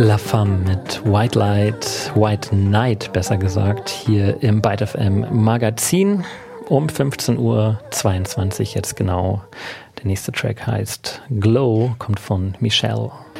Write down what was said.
La Femme mit White Light, White Night besser gesagt, hier im Byte FM Magazin um 15:22 Uhr jetzt genau. Der nächste Track heißt Glow, kommt von Michelle.